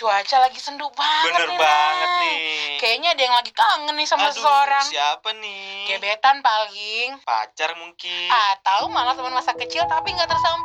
cuaca lagi sendu banget. Bener nih, banget Nay. nih. Kayaknya ada yang lagi kangen nih sama Aduh, seseorang. siapa nih? Gebetan paling. Pacar mungkin. Atau malah teman masa kecil tapi nggak tersampai.